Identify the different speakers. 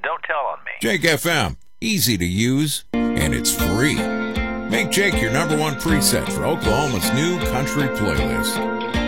Speaker 1: don't tell on me.
Speaker 2: Jake FM, easy to use, and it's free. Make Jake your number one preset for Oklahoma's new country playlist.